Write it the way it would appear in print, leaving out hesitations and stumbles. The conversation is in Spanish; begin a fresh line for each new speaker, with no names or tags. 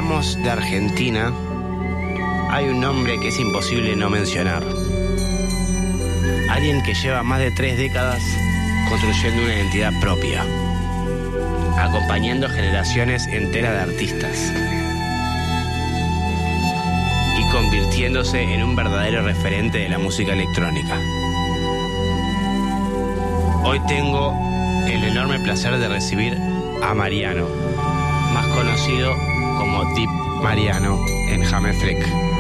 hablamos de Argentina, hay un nombre que es imposible no mencionar. Alguien que lleva más de 3 décadas construyendo una identidad propia, acompañando generaciones enteras de artistas y convirtiéndose en un verdadero referente de la música electrónica. Hoy tengo el enorme placer de recibir a Mariano, más conocido como Deep Mariano en Hammerfleck.